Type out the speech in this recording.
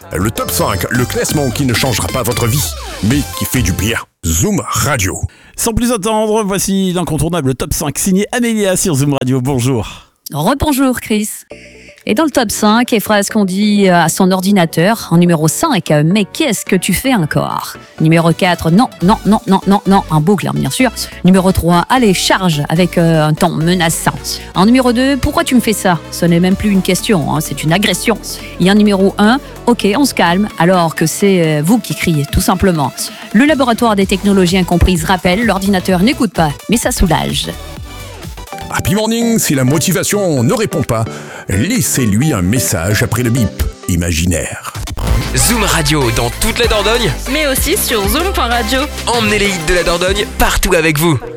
Le top 5, le classement qui ne changera pas votre vie, mais qui fait du bien. Zoom Radio. Sans plus attendre, voici l'incontournable top 5 signé Amélia sur Zoom Radio. Bonjour. Rebonjour Chris. Et dans le top 5, les phrases qu'on dit à son ordinateur. En numéro 5, mais qu'est-ce que tu fais encore? Numéro 4, non, en boucle hein, bien sûr. Numéro 3, allez, charge avec un ton menaçant. En numéro 2, pourquoi tu me fais ça? Ce n'est même plus une question, hein, c'est une agression. Et en numéro 1, ok, on se calme, alors que c'est vous qui criez, tout simplement. Le laboratoire des technologies incomprises rappelle, l'ordinateur n'écoute pas, mais ça soulage. Happy Morning, si la motivation ne répond pas, laissez-lui un message après le bip imaginaire. Zoom Radio dans toute la Dordogne, mais aussi sur zoom.radio. emmenez les hits de la Dordogne partout avec vous.